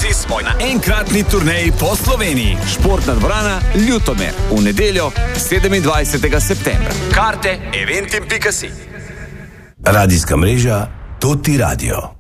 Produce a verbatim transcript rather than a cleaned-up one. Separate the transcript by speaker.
Speaker 1: Pripravljeni smo na enkratni turneji po Sloveniji. Športna dvorana Ljutomer v nedeljo sedemindvajsetega septembra. Karte eventim pika si.
Speaker 2: Radijska mreža Toti Radio.